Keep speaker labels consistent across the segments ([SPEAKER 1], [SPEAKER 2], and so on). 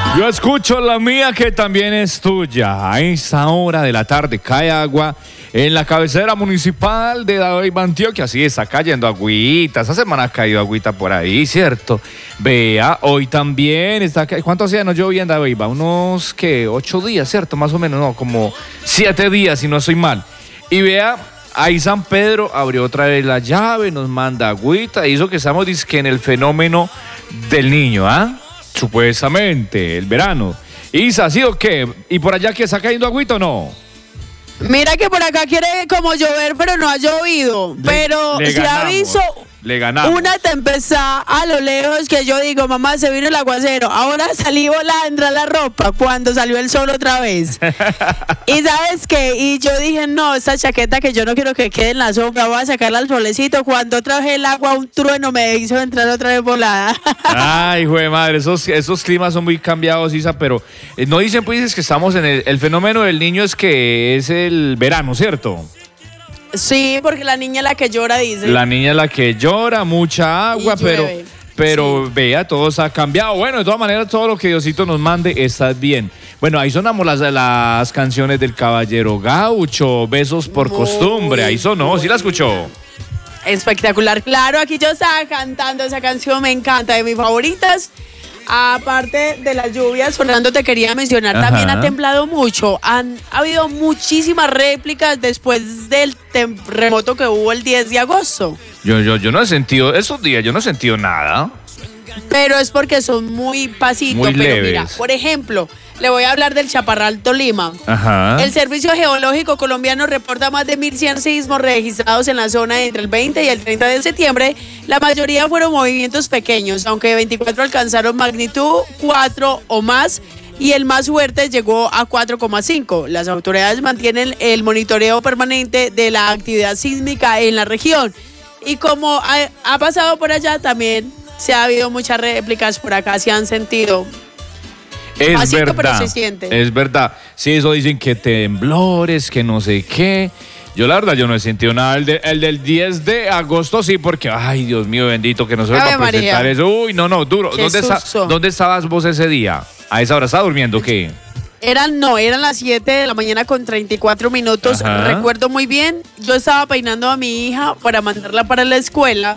[SPEAKER 1] Yo escucho la mía que también es tuya. A esa hora de la tarde cae agua en la cabecera municipal de Dabeiba, Antioquia. Sí, está cayendo agüita. Esta semana ha caído agüita por ahí, ¿cierto? Vea, hoy también está... ¿Cuánto hacía no llovía en Dabeiba? Unos, ¿qué? 8 días, ¿cierto? Más o menos, no, como 7 días, si no estoy mal. Y vea, ahí San Pedro abrió otra vez la llave, nos manda agüita. Hizo que estamos dizque en el fenómeno del niño, ¿ah? Supuestamente, el verano. Isa, ¿sí o qué? ¿Y por allá que está cayendo agüita o no?
[SPEAKER 2] Mira que por acá quiere como llover, pero no ha llovido. Pero si aviso
[SPEAKER 1] le ganamos.
[SPEAKER 2] Una tempestad a lo lejos que yo digo, mamá, se vino el aguacero. Ahora salí volando, entra la ropa cuando salió el sol otra vez. Y ¿sabes qué? Y yo dije, no, esta chaqueta que yo no quiero que quede en la sombra, voy a sacarla al solecito. Cuando traje el agua, un trueno me hizo entrar otra vez volada.
[SPEAKER 1] Ay, güey, madre, esos climas son muy cambiados, Isa, pero no dicen pues que estamos en el fenómeno del niño es que es el verano, ¿cierto?
[SPEAKER 2] Sí, porque la niña es la que llora, dice.
[SPEAKER 1] La niña es la que llora, mucha agua, pero sí. Vea, todo se ha cambiado. Bueno, de todas maneras, todo lo que Diosito nos mande está bien. Bueno, ahí sonamos las canciones del Caballero Gaucho, Besos por Costumbre. Ahí sonó, ¿sí la escuchó?
[SPEAKER 2] Espectacular, claro, aquí yo estaba cantando esa canción, me encanta, de mis favoritas. Aparte de las lluvias, Fernando, te quería mencionar, también ha temblado mucho. Ha habido muchísimas réplicas después del terremoto que hubo el 10 de agosto.
[SPEAKER 1] Yo no he sentido, esos días yo no he sentido nada.
[SPEAKER 2] Pero es porque son muy pasitos.
[SPEAKER 1] Muy
[SPEAKER 2] pero
[SPEAKER 1] leves.
[SPEAKER 2] Mira, por ejemplo, le voy a hablar del Chaparral Tolima.
[SPEAKER 1] Ajá.
[SPEAKER 2] El Servicio Geológico Colombiano reporta más de 1.100 sismos registrados en la zona entre el 20 y el 30 de septiembre. La mayoría fueron movimientos pequeños, aunque 24 alcanzaron magnitud 4 o más y el más fuerte llegó a 4,5. Las autoridades mantienen el monitoreo permanente de la actividad sísmica en la región. Y como ha pasado por allá, también se ha habido muchas réplicas por acá, se han sentido.
[SPEAKER 1] Es
[SPEAKER 2] Pasito,
[SPEAKER 1] verdad,
[SPEAKER 2] pero se siente.
[SPEAKER 1] es verdad. Sí, eso dicen que temblores, que no sé qué. Yo la verdad, yo no he sentido nada. El del 10 de agosto sí, porque, ay, Dios mío, bendito, que no se va a presentar eso. Uy, no, duro. ¿Dónde estabas vos ese día? ¿A esa hora estaba durmiendo o qué?
[SPEAKER 2] Eran las 7 de la mañana con 34 minutos.
[SPEAKER 1] Ajá.
[SPEAKER 2] Recuerdo muy bien, yo estaba peinando a mi hija para mandarla para la escuela.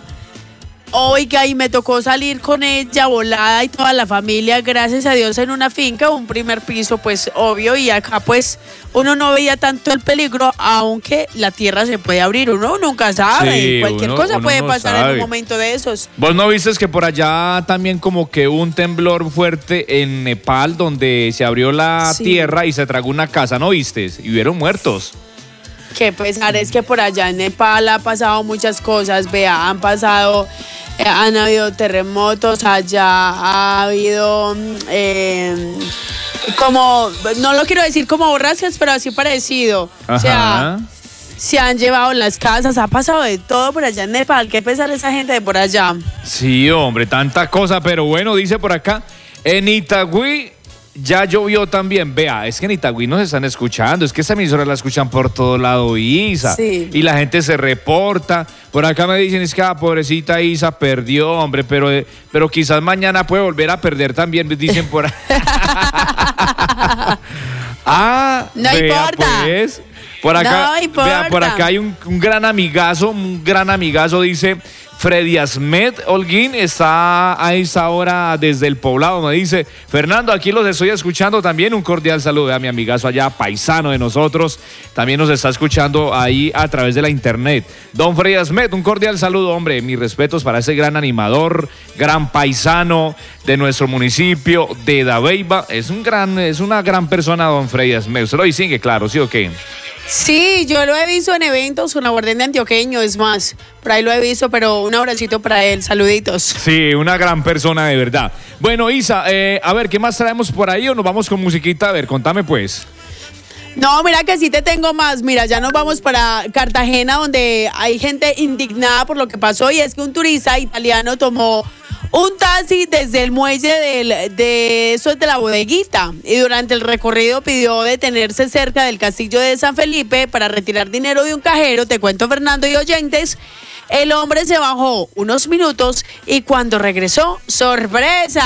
[SPEAKER 2] Oiga, y me tocó salir con ella volada y toda la familia, gracias a Dios, en una finca, un primer piso, pues obvio, y acá pues uno no veía tanto el peligro, aunque la tierra se puede abrir, uno nunca sabe,
[SPEAKER 1] Sí,
[SPEAKER 2] cualquier cosa
[SPEAKER 1] uno
[SPEAKER 2] puede
[SPEAKER 1] no
[SPEAKER 2] pasar
[SPEAKER 1] sabe.
[SPEAKER 2] en un momento de esos.
[SPEAKER 1] ¿Vos no viste que por allá también como que hubo un temblor fuerte en Nepal donde se abrió la tierra y se tragó una casa, ¿no viste? Y hubieron muertos.
[SPEAKER 2] Qué pesar es que por allá en Nepal ha pasado muchas cosas, vea, han habido terremotos, allá ha habido como, no lo quiero decir como borrascas, pero así parecido.
[SPEAKER 1] Ajá.
[SPEAKER 2] O sea, se han llevado las casas, ha pasado de todo por allá en Nepal. Qué pesar esa gente de por allá.
[SPEAKER 1] Sí, hombre, tanta cosa, pero bueno, dice por acá, en Itagüí ya llovió también. Vea, es que en Itagüí nos están escuchando, es que esta emisora la escuchan por todo lado, Isa.
[SPEAKER 2] Sí.
[SPEAKER 1] Y la gente se reporta. Por acá me dicen, es que pobrecita Isa perdió, hombre, pero quizás mañana puede volver a perder también, dicen por ahí.
[SPEAKER 2] No
[SPEAKER 1] vea,
[SPEAKER 2] importa.
[SPEAKER 1] Pues, por acá,
[SPEAKER 2] No importa.
[SPEAKER 1] vea, por acá hay un gran amigazo, dice... Freddy Asmed Holguín está a esa hora desde el Poblado. Me dice, Fernando, aquí los estoy escuchando también. Un cordial saludo a mi amigazo allá, paisano de nosotros. También nos está escuchando ahí a través de la internet. Don Freddy Asmed, un cordial saludo, hombre. Mis respetos para ese gran animador, gran paisano de nuestro municipio de Dabeiba. Es una gran persona, don Freddy Asmed. ¿Usted lo distingue, claro, sí o qué?
[SPEAKER 2] Sí, yo lo he visto en eventos con Aguardiente Antioqueño, es más, por ahí lo he visto, pero un abracito para él, saluditos.
[SPEAKER 1] Sí, una gran persona de verdad. Bueno, Isa, a ver, ¿qué más traemos por ahí o nos vamos con musiquita? A ver, contame pues.
[SPEAKER 2] No, mira que sí te tengo más. Mira, ya nos vamos para Cartagena, donde hay gente indignada por lo que pasó, y es que un turista italiano tomó un taxi desde el muelle de la bodeguita, y durante el recorrido pidió detenerse cerca del castillo de San Felipe para retirar dinero de un cajero. Te cuento, Fernando y oyentes, el hombre se bajó unos minutos y cuando regresó, ¡sorpresa!,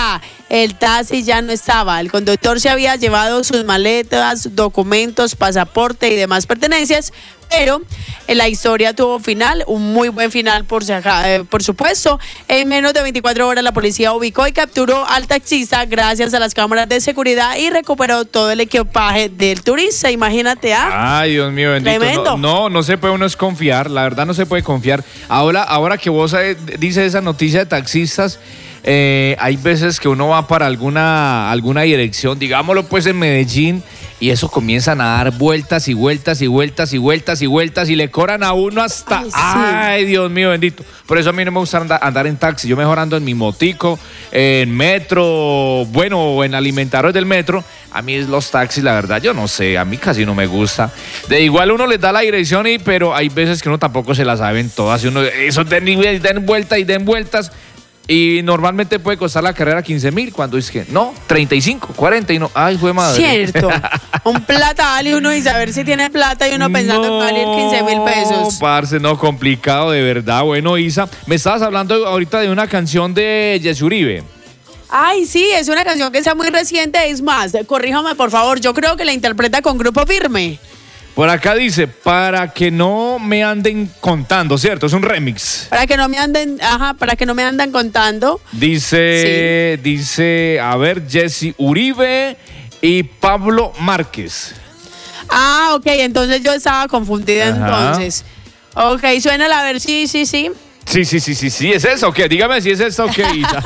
[SPEAKER 2] el taxi ya no estaba. El conductor se había llevado sus maletas, documentos, pasaporte y demás pertenencias, pero la historia tuvo final, un muy buen final por supuesto. En menos de 24 horas la policía ubicó y capturó al taxista gracias a las cámaras de seguridad y recuperó todo el equipaje del turista. Imagínate,
[SPEAKER 1] Ay, Dios mío, bendito.
[SPEAKER 2] Tremendo.
[SPEAKER 1] No se puede uno desconfiar, la verdad no se puede confiar. Ahora que vos dices esa noticia de taxistas, hay veces que uno va para alguna dirección, digámoslo pues en Medellín, y eso comienzan a dar vueltas y vueltas y vueltas y vueltas y vueltas y le cobran a uno hasta...
[SPEAKER 2] Sí.
[SPEAKER 1] Ay, Dios mío, bendito. Por eso a mí no me gusta andar en taxi. Yo mejor ando en mi motico, en metro, bueno, o en alimentadores del metro. A mí los taxis, la verdad, yo no sé, a mí casi no me gusta. De igual uno les da la dirección, pero hay veces que uno tampoco se la saben todas. Y uno, eso den vueltas y den vueltas. Y normalmente puede costar la carrera 15.000, cuando es que no, 35, 40 y no, ay, fue madre.
[SPEAKER 2] Cierto. Un platal y uno y saber si tiene plata y uno pensando en valer 15.000 pesos.
[SPEAKER 1] No, parce, no, complicado, de verdad. Bueno, Isa, me estabas hablando ahorita de una canción de Jessy Uribe.
[SPEAKER 2] Ay, sí, es una canción que está muy reciente. Es más, corríjame por favor, yo creo que la interpreta con Grupo Firme.
[SPEAKER 1] Por acá dice, para que no me anden contando, ¿cierto? Es un remix.
[SPEAKER 2] Para que no me anden contando.
[SPEAKER 1] Dice, a ver, Jessy Uribe y Pablo Márquez.
[SPEAKER 2] Ah, ok, entonces yo estaba confundida.
[SPEAKER 1] Ajá.
[SPEAKER 2] Entonces. Ok, suena a ver, sí.
[SPEAKER 1] Sí, ¿es eso o qué? Dígame si es eso o qué, Isa.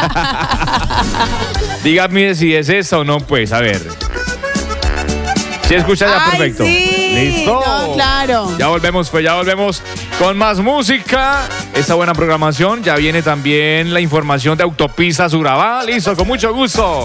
[SPEAKER 1] Dígame si es eso o no, pues, a ver. ¿Sí escucha ya?
[SPEAKER 2] Ay,
[SPEAKER 1] Perfecto.
[SPEAKER 2] Sí.
[SPEAKER 1] ¿Listo?
[SPEAKER 2] No, claro.
[SPEAKER 1] Ya volvemos con más música. Esta buena programación. Ya viene también la información de Autopistas Urabá. Listo, con mucho gusto.